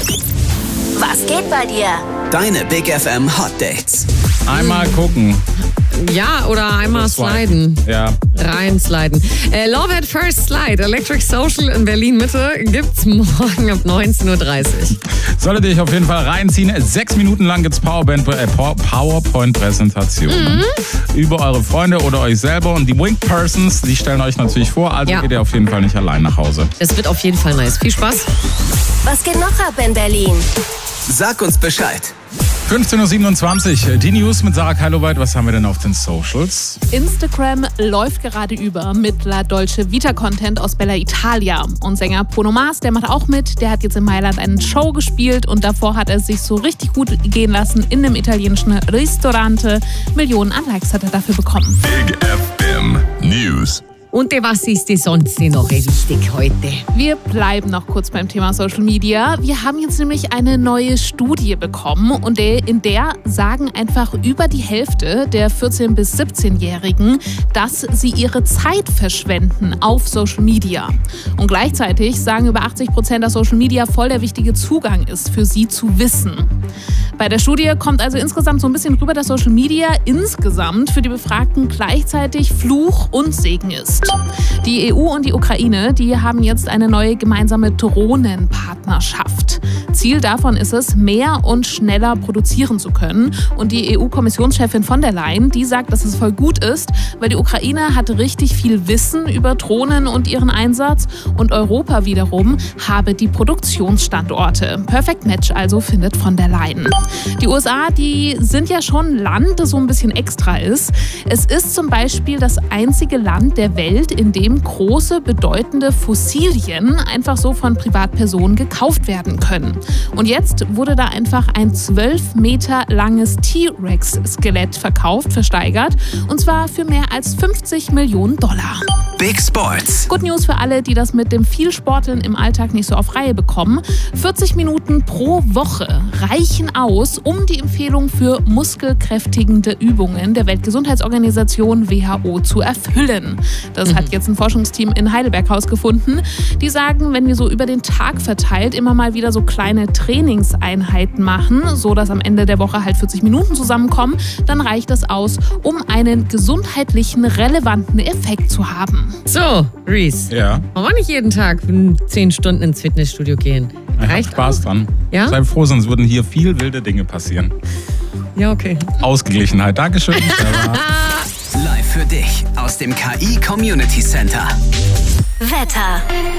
Was geht bei dir? Deine Big FM Hot Dates. Einmal gucken. Ja, oder einmal sliden. Ja. Reinsliden. Love at First Slide, Electric Social in Berlin-Mitte, gibt's morgen ab 19.30 Uhr. Solltet ihr euch auf jeden Fall reinziehen. 6 Minuten lang gibt's PowerPoint-Präsentationen über eure Freunde oder euch selber. Und die Wink Persons, die stellen euch natürlich vor. Also geht ihr auf jeden Fall nicht allein nach Hause. Es wird auf jeden Fall nice. Viel Spaß. Was geht noch ab in Berlin? Sag uns Bescheid. 15.27 Uhr, die News mit Sarah Keiloweit. Was haben wir denn auf den Socials? Instagram läuft gerade über mit La Dolce Vita Content aus Bella Italia. Und Sänger Bruno Mars, der macht auch mit. Der hat jetzt in Mailand eine Show gespielt und davor hat er sich so richtig gut gehen lassen in einem italienischen Ristorante. Millionen an Likes hat er dafür bekommen. Big FM News. Und was ist denn sonst noch wichtig heute? Wir bleiben noch kurz beim Thema Social Media. Wir haben jetzt nämlich eine neue Studie bekommen und in der sagen einfach über die Hälfte der 14- bis 17-Jährigen, dass sie ihre Zeit verschwenden auf Social Media. Und gleichzeitig sagen über 80%, dass Social Media voll der wichtige Zugang ist, für sie zu wissen. Bei der Studie kommt also insgesamt so ein bisschen rüber, dass Social Media insgesamt für die Befragten gleichzeitig Fluch und Segen ist. Die EU und die Ukraine, die haben jetzt eine neue gemeinsame Drohnenpartnerschaft. Ziel davon ist es, mehr und schneller produzieren zu können. Und die EU-Kommissionschefin von der Leyen, die sagt, dass es voll gut ist, weil die Ukraine hat richtig viel Wissen über Drohnen und ihren Einsatz und Europa wiederum habe die Produktionsstandorte. Perfect Match also, findet von der Leyen. Die USA, die sind ja schon ein Land, das so ein bisschen extra ist. Es ist zum Beispiel das einzige Land der Welt, in dem große, bedeutende Fossilien einfach so von Privatpersonen gekauft werden können. Und jetzt wurde da einfach ein 12 Meter langes T-Rex-Skelett versteigert. Und zwar für mehr als $50 Millionen. Big Sports. Good News für alle, die das mit dem Vielsporteln im Alltag nicht so auf Reihe bekommen. 40 Minuten pro Woche reichen aus, um die Empfehlung für muskelkräftigende Übungen der Weltgesundheitsorganisation WHO zu erfüllen. Das hat jetzt ein Forschungsteam in Heidelberg herausgefunden. Die sagen, wenn wir so über den Tag verteilt immer mal wieder so kleine Trainingseinheiten machen, so dass am Ende der Woche halt 40 Minuten zusammenkommen, dann reicht das aus, um einen gesundheitlichen, relevanten Effekt zu haben. So, Reese. Ja. Wollen wir nicht jeden Tag 10 Stunden ins Fitnessstudio gehen? Reicht Spaß dran. Ja? Sei froh, sonst würden hier viel wilde Dinge passieren. Ja, okay. Ausgeglichenheit. Dankeschön. Live für dich aus dem KI Community Center. Wetter.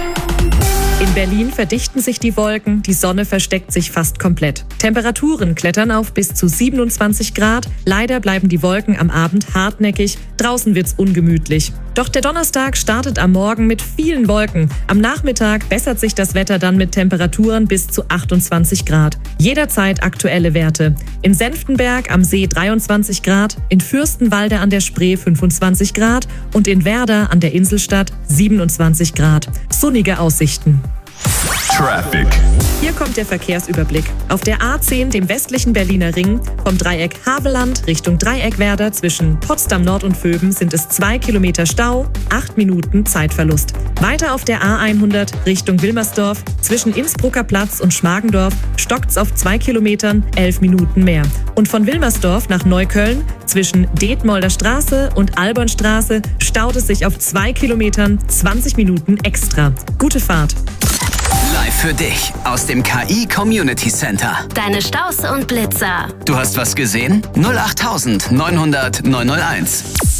In Berlin verdichten sich die Wolken, die Sonne versteckt sich fast komplett. Temperaturen klettern auf bis zu 27 Grad. Leider bleiben die Wolken am Abend hartnäckig. Draußen wird's ungemütlich. Doch der Donnerstag startet am Morgen mit vielen Wolken. Am Nachmittag bessert sich das Wetter dann mit Temperaturen bis zu 28 Grad. Jederzeit aktuelle Werte. In Senftenberg am See 23 Grad, in Fürstenwalde an der Spree 25 Grad und in Werder an der Inselstadt 27 Grad. Sonnige Aussichten. Traffic. Hier kommt der Verkehrsüberblick. Auf der A10, dem westlichen Berliner Ring, vom Dreieck Havelland Richtung Dreieck Werder zwischen Potsdam Nord und Vöben sind es 2 Kilometer Stau, 8 Minuten Zeitverlust. Weiter auf der A100 Richtung Wilmersdorf zwischen Innsbrucker Platz und Schmargendorf stockt's auf 2 Kilometern, 11 Minuten mehr. Und von Wilmersdorf nach Neukölln zwischen Detmolder Straße und Albornstraße staut es sich auf 2 Kilometern, 20 Minuten extra. Gute Fahrt. Live für dich aus dem KI Community Center. Deine Staus und Blitzer. Du hast was gesehen? 08900 901.